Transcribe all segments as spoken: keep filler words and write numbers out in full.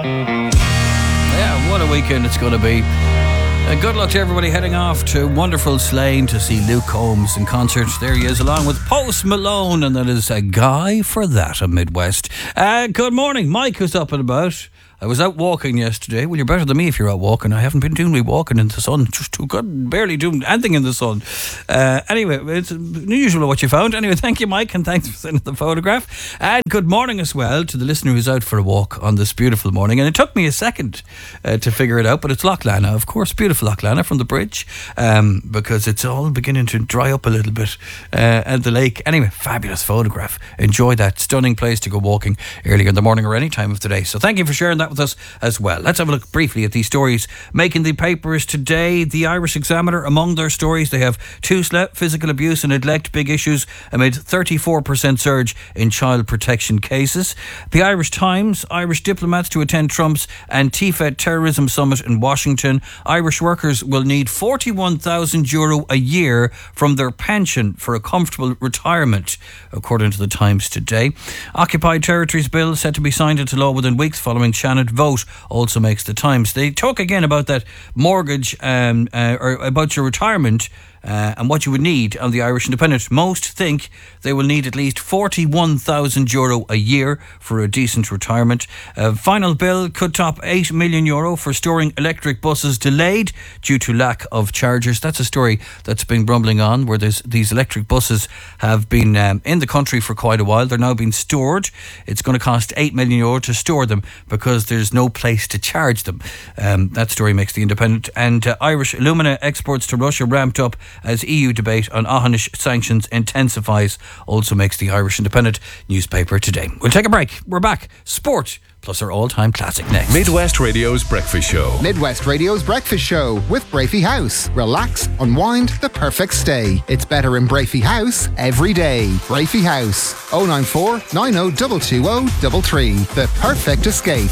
Yeah, what a weekend it's going to be. Uh, good luck to everybody heading off to wonderful Slane to see Luke Combs in concert. There he is, along with Post Malone, and that is a guy for that of Midwest. Uh, good morning, Mike is up and about. I was out walking yesterday. Well, you're better than me if you're out walking. I haven't been doing me walking in the sun. Just too good, barely doing anything in the sun. Uh, anyway, it's unusual what you found. Anyway, thank you, Mike, and thanks for sending the photograph. And good morning as well to the listener who's out for a walk on this beautiful morning. And it took me a second uh, to figure it out, but it's Loch Lana, of course, beautiful Loch Lana from the bridge, um, because it's all beginning to dry up a little bit uh, at the lake. Anyway, fabulous photograph. Enjoy that stunning place to go walking early in the morning or any time of the day. So thank you for sharing that with us as well. Let's have a look briefly at these stories making the papers today. The Irish Examiner, among their stories, they have Tusla, physical abuse and neglect, big issues amid thirty-four percent surge in child protection cases. The Irish Times, Irish diplomats to attend Trump's Antifa terrorism summit in Washington. Irish workers will need forty-one thousand euro a year from their pension for a comfortable retirement, according to the Times today. Occupied Territories Bill set to be signed into law within weeks following Shannon vote, also makes the Times. They talk again about that mortgage um, uh, or about your retirement uh, and what you would need on the Irish Independent. Most think they will need at least forty-one thousand euro a year for a decent retirement. A final bill could top eight million euro for storing electric buses delayed due to lack of chargers. That's a story that's been rumbling on, where there's, these electric buses have been um, in the country for quite a while. They're now being stored. It's going to cost eight million euro to store them because there's no place to charge them. Um, that story makes the Independent. And uh, Irish alumina exports to Russia ramped up as E U debate on Aughanish sanctions intensifies, also makes the Irish Independent newspaper today. We'll take a break. We're back. Sport plus our all-time classic next. Midwest Radio's Breakfast Show. Midwest Radio's Breakfast Show with Brafey House. Relax, unwind, the perfect stay. It's better in Brafey House every day. Brafey House, oh nine four, nine oh two two oh three three. The perfect escape.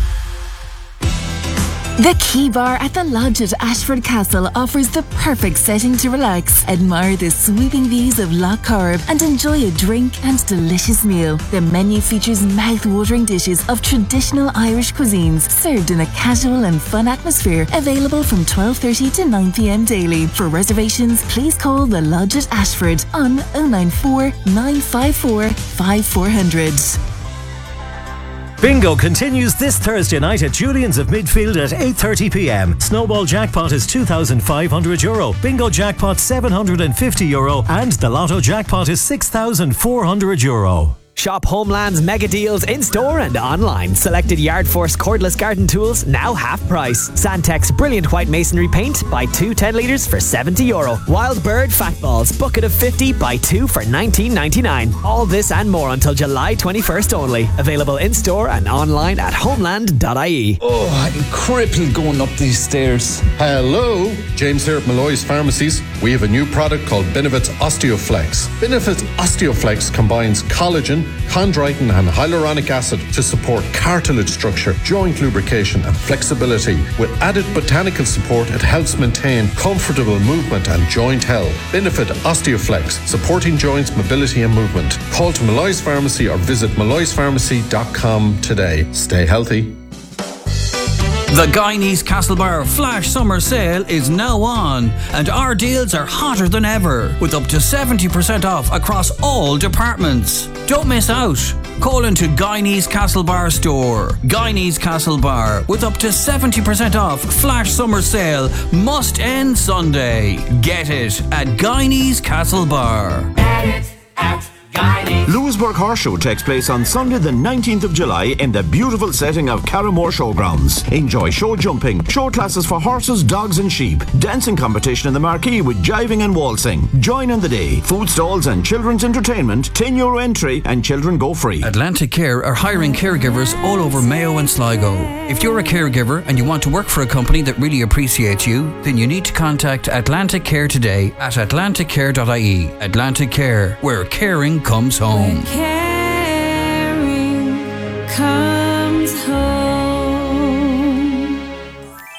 The Key Bar at the Lodge at Ashford Castle offers the perfect setting to relax, admire the sweeping views of Lough Corrib and enjoy a drink and delicious meal. The menu features mouth-watering dishes of traditional Irish cuisines served in a casual and fun atmosphere, available from twelve thirty to nine p.m. daily. For reservations, please call the Lodge at Ashford on oh nine four, nine five four, five four hundred. Bingo continues this Thursday night at Julian's of Midfield at eight thirty p.m. Snowball jackpot is two thousand five hundred euro, bingo jackpot seven hundred fifty euro, and the lotto jackpot is six thousand four hundred euro. Shop Homeland's mega deals in store and online. Selected Yard Force cordless garden tools now half price. Sandtex brilliant white masonry paint, buy two ten litres for seventy euro. Wild Bird fat balls bucket of fifty, buy two for nineteen ninety-nine. All this and more until July twenty-first only. Available in store and online at homeland dot I E. Oh, I'm crippled going up these stairs. Hello, James here at Malloy's Pharmacies. We have a new product called Benefits Osteoflex. Benefits Osteoflex combines collagen, chondroitin and hyaluronic acid to support cartilage structure, joint lubrication and flexibility. With added botanical support, it helps maintain comfortable movement and joint health. Benefit Osteoflex, supporting joints, mobility and movement. Call to Malloy's Pharmacy or visit malloys pharmacy dot com today. Stay healthy. The Guyanese Castlebar Flash Summer Sale is now on, and our deals are hotter than ever, with up to seventy percent off across all departments. Don't miss out. Call into Guyanese Castlebar store. Guyanese Castlebar, with up to seventy percent off Flash Summer Sale, must end Sunday. Get it at Guyanese Castlebar. Get it at Lewisburg Horse Show takes place on Sunday the nineteenth of July in the beautiful setting of Carramore Showgrounds. Enjoy show jumping, show classes for horses, dogs and sheep, dancing competition in the marquee with jiving and waltzing. Join in the day. Food stalls and children's entertainment, ten euro entry and children go free. Atlantic Care are hiring caregivers all over Mayo and Sligo. If you're a caregiver and you want to work for a company that really appreciates you, then you need to contact Atlantic Care today at atlantic care dot I E. Atlantic Care, where caring comes home. Where caring comes home.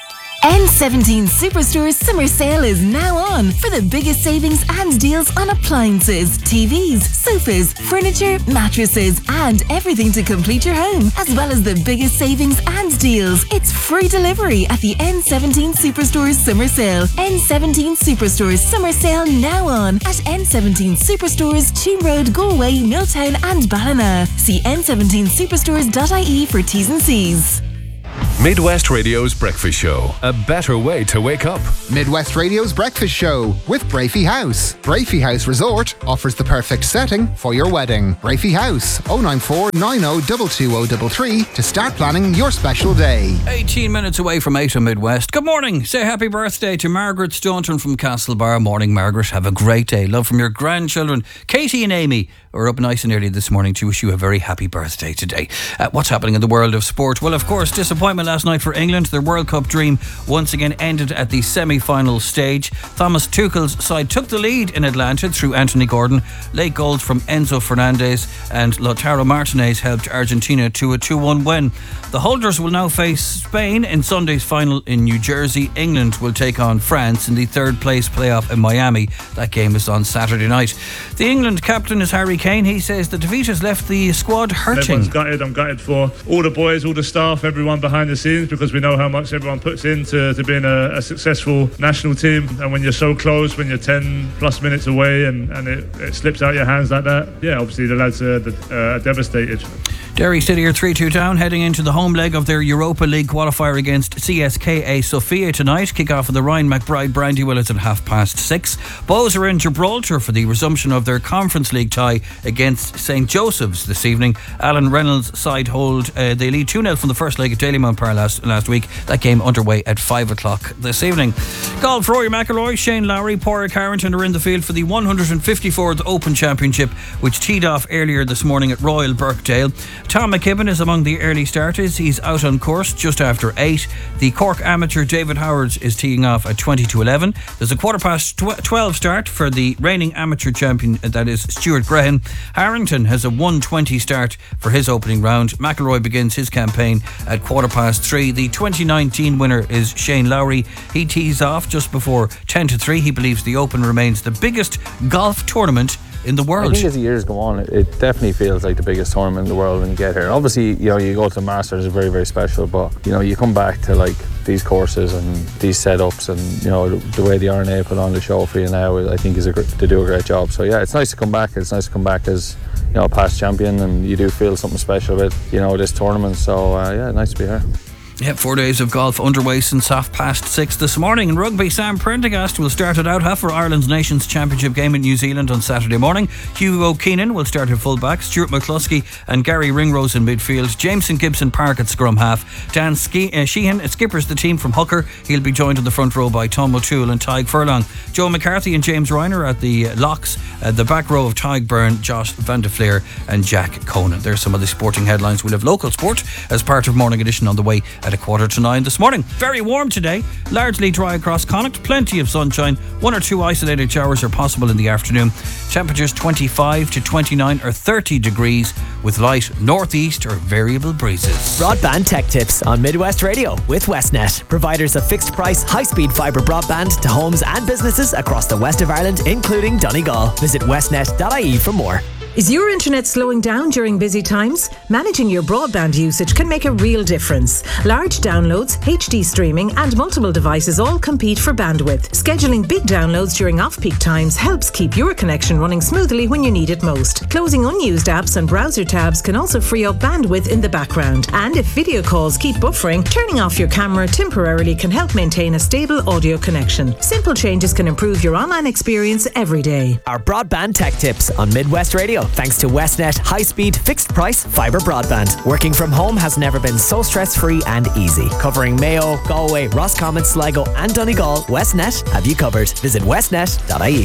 N seventeen Superstore's summer sale is now on for the biggest savings and deals on appliances, T Vs, sofas, furniture, mattresses, and everything to complete your home, as well as the biggest savings and deals. It's free delivery at the N seventeen Superstore's summer sale. N seventeen Superstore's summer sale now on at N seventeen Superstores, Cheam Road, Galway, Milltown, and Ballina. See n seventeen superstores dot I E for T's and C's. Midwest Radio's Breakfast Show. A better way to wake up. Midwest Radio's Breakfast Show with Brafey House. Brafey House Resort offers the perfect setting for your wedding. Brafey House, oh nine four nine oh two two oh three three to start planning your special day. eighteen minutes away from eight on Midwest. Good morning. Say happy birthday to Margaret Staunton from Castlebar. Morning, Margaret. Have a great day. Love from your grandchildren, Katie and Amy. We're up nice and early this morning to wish you a very happy birthday today. Uh, what's happening in the world of sport? Well, of course, disappointment last night for England. Their World Cup dream once again ended at the semi-final stage. Thomas Tuchel's side took the lead in Atlanta through Anthony Gordon. Late goals from Enzo Fernandez and Lautaro Martinez helped Argentina to a two one win. The holders will now face Spain in Sunday's final in New Jersey. England will take on France in the third place playoff in Miami. That game is on Saturday night. The England captain is Harry Kane. He says the defeat has left the squad hurting. Everyone's gutted. I'm gutted for all the boys, all the staff, everyone behind the scenes, because we know how much everyone puts into to being a, a successful national team. And when you're so close, when you're ten plus minutes away and, and it, it slips out your hands like that, yeah, obviously the lads are uh, devastated. Derry City are three two down, heading into the home leg of their Europa League qualifier against C S K A Sofia tonight. Kick-off of the Ryan McBride Brandywell is at half past six. Bows are in Gibraltar for the resumption of their Conference League tie against Saint Joseph's this evening. Alan Reynolds' side hold uh, they lead two nil from the first leg at Dalymount Park last, last week. That game underway at five o'clock this evening. Golf, Rory McIlroy, Shane Lowry, Padraig Harrington are in the field for the one hundred fifty-fourth Open Championship, which teed off earlier this morning at Royal Birkdale. Tom McKibben is among the early starters. He's out on course just after eight. The Cork amateur David Howard is teeing off at twenty to eleven. There's a quarter past twelve start for the reigning amateur champion, that is Stuart Graham. Harrington has a one twenty start for his opening round. McIlroy begins his campaign at quarter past three. The twenty nineteen winner is Shane Lowry. He tees off just before ten to three. He believes the Open remains the biggest golf tournament in the world. I think as the years go on, it definitely feels like the biggest tournament in the world when you get here. And obviously, you know, you go to the Masters, it's very, very special, but you know, you come back to like these courses and these setups, and you know, the, the way the R N A put on the show for you now, I think is a great, they do a great job. So yeah, it's nice to come back. It's nice to come back as, you know, a past champion, and you do feel something special with, you know, this tournament. So uh, yeah, nice to be here. Yeah, four days of golf underway since half past six this morning. In rugby, Sam Prendergast will start it out half for Ireland's Nations Championship game in New Zealand on Saturday morning. Hugo Keenan will start at fullback. Stuart McCluskey and Gary Ringrose in midfield. Jameson Gibson Park at scrum half. Dan Ski- uh, Sheehan skippers the team from hooker. He'll be joined in the front row by Tom O'Toole and Tyg Furlong. Joe McCarthy and James Reiner at the locks. Uh, the back row of Tyg Byrne, Josh Van de Fleer and Jack Conan. There's some of the sporting headlines. We'll have local sport as part of Morning Edition on the way at a quarter to nine this morning. Very warm today, largely dry across Connacht, plenty of sunshine. One or two isolated showers are possible in the afternoon. Temperatures twenty-five to twenty-nine or thirty degrees with light northeast or variable breezes. Broadband Tech Tips on Midwest Radio with Westnet, providers of fixed price high-speed fibre broadband to homes and businesses across the west of Ireland, including Donegal. Visit westnet dot I E for more. Is your internet slowing down during busy times? Managing your broadband usage can make a real difference. Large downloads, H D streaming and multiple devices all compete for bandwidth. Scheduling big downloads during off-peak times helps keep your connection running smoothly when you need it most. Closing unused apps and browser tabs can also free up bandwidth in the background. And if video calls keep buffering, turning off your camera temporarily can help maintain a stable audio connection. Simple changes can improve your online experience every day. Our Broadband Tech Tips on Midwest Radio, thanks to Westnet high-speed fixed-price fibre broadband. Working from home has never been so stress-free and easy. Covering Mayo, Galway, Roscommon, Sligo and Donegal, Westnet have you covered. Visit westnet dot I E.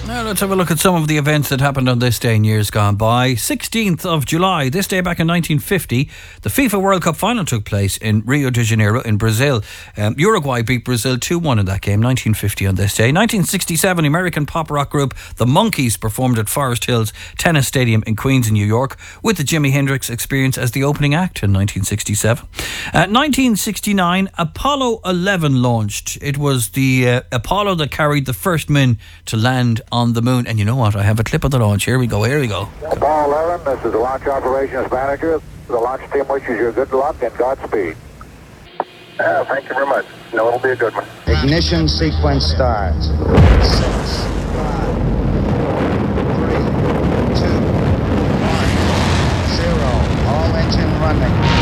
Now let's have a look at some of the events that happened on this day in years gone by. sixteenth of July, this day back in nineteen fifty, the FIFA World Cup final took place in Rio de Janeiro in Brazil. Um, Uruguay beat Brazil two one in that game, nineteen fifty on this day. nineteen sixty-seven, American pop rock group The Monkees performed at Forest Hills Tennis Stadium in Queens, New York, with the Jimi Hendrix Experience as the opening act in nineteen sixty-seven. Uh, nineteen sixty-nine, Apollo eleven launched. It was the uh, Apollo that carried the first men to land on on the moon. And you know what? I have a clip of the launch. Here we go, here we go. Apollo eleven, this is the launch operations manager. The launch team wishes you good luck and Godspeed. Uh, thank you very much. No, it'll be a good one. Ignition sequence starts. Six, five, three, two, one, zero. All engine running.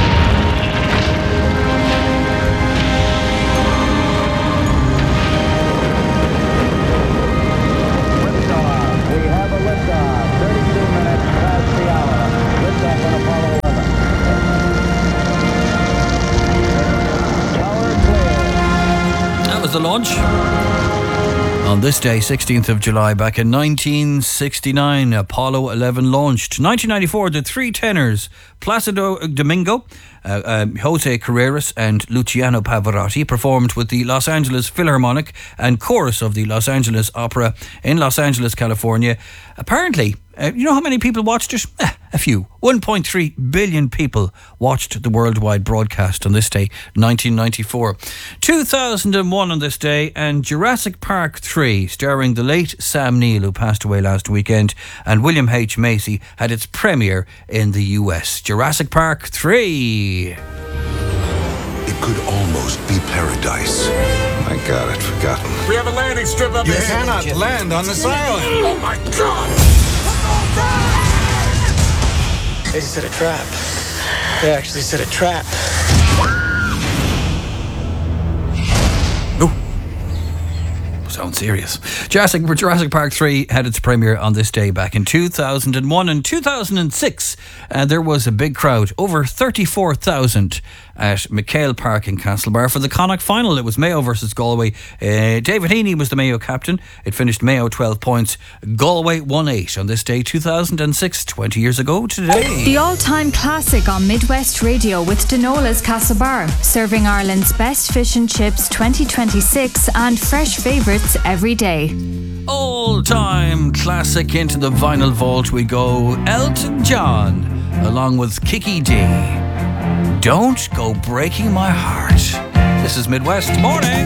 The launch on this day, sixteenth of July, back in nineteen sixty-nine, Apollo eleven launched. nineteen ninety-four, the three tenors Placido Domingo, uh, um, Jose Carreras and Luciano Pavarotti performed with the Los Angeles Philharmonic and chorus of the Los Angeles Opera in Los Angeles, California. Apparently, uh, you know how many people watched it? Eh, a few. one point three billion people watched the worldwide broadcast on this day, nineteen ninety-four. two thousand one on this day, and Jurassic Park three, starring the late Sam Neill, who passed away last weekend, and William H. Macy, had its premiere in the U S. Jurassic Park three. It could almost be paradise. My God, I'd forgotten. We have a landing strip up You ahead. cannot land on this island. Oh my God! They set a trap. They actually set a trap. Sounds serious. Jurassic, Jurassic Park three had its premiere on this day back in two thousand one. In two thousand six, uh, there was a big crowd, over thirty-four thousand, at McHale Park in Castlebar for the Connacht final. It was Mayo versus Galway. Uh, David Heaney was the Mayo captain. It finished Mayo twelve points. Galway won eight on this day, two thousand six, twenty years ago today. The all-time classic on Midwest Radio with Denola's Castlebar, serving Ireland's best fish and chips twenty twenty-six and fresh favourites every day. All-time classic into the vinyl vault we go. Elton John along with Kiki D. Don't Go Breaking My Heart. This is Midwest Morning.